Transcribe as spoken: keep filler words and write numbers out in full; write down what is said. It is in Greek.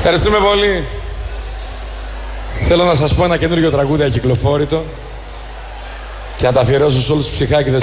Ευχαριστούμε πολύ. Θέλω να σας πω ένα καινούργιο τραγούδι ακυκλοφόρητο και να τα αφιερώσω σε όλους τους ψυχάκηδες.